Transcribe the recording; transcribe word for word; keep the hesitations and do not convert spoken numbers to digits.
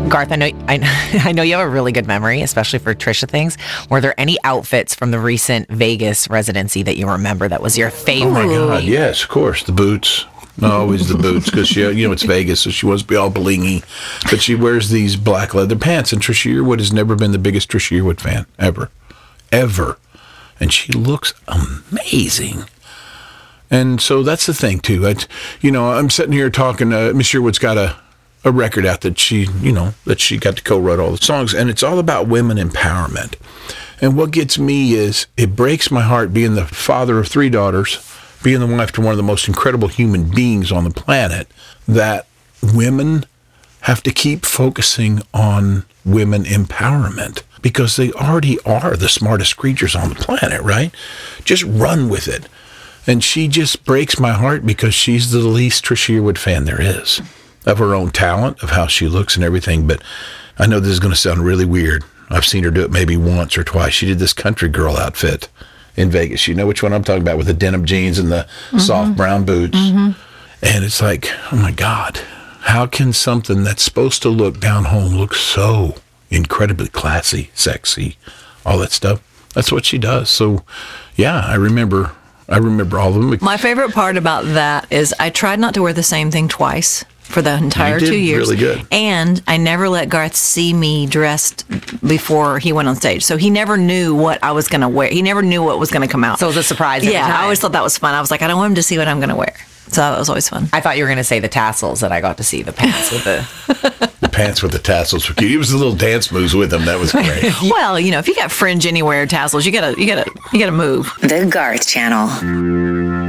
Garth, I know I, I know you have a really good memory, especially for Trisha things. Were there any outfits from the recent Vegas residency that you remember that was your favorite? Oh, my God, yes, of course. The boots. Always the boots, because she, you know, it's Vegas, so she wants to be all blingy. But she wears these black leather pants, and Trisha Yearwood has never been the biggest Trisha Yearwood fan, ever. Ever. And she looks amazing. And so that's the thing, too. I, you know, I'm sitting here talking, uh, Miss Yearwood's got a, a record out that she, you know, that she got to co-write all the songs, and it's all about women empowerment. And what gets me is, it breaks my heart being the father of three daughters, being the wife to one of the most incredible human beings on the planet, that women have to keep focusing on women empowerment because they already are the smartest creatures on the planet, right? Just run with it. And she just breaks my heart because she's the least Trisha Yearwood fan there is of her own talent, of how she looks and everything. But I know this is going to sound really weird. I've seen her do it maybe once or twice. She did this country girl outfit in Vegas. You know which one I'm talking about, with the denim jeans and the mm-hmm. soft brown boots. Mm-hmm. And it's like, oh my God, how can something that's supposed to look down home look so incredibly classy, sexy, all that stuff? That's what she does. So yeah, I remember, I remember all of them. My favorite part about that is I tried not to wear the same thing twice for the entire you did two years. Really good. And I never let Garth see me dressed before he went on stage. So he never knew what I was going to wear. He never knew what was going to come out. So it was a surprise every Yeah, time. I always thought that was fun. I was like, I don't want him to see what I'm going to wear. So that was always fun. I thought you were going to say the tassels that I got to see, the pants with the... The pants with the tassels were cute. He was a little dance moves with them. That was great. Well, you know, if you got fringe anywhere, tassels, you gotta, you gotta, you gotta move. The Garth Channel.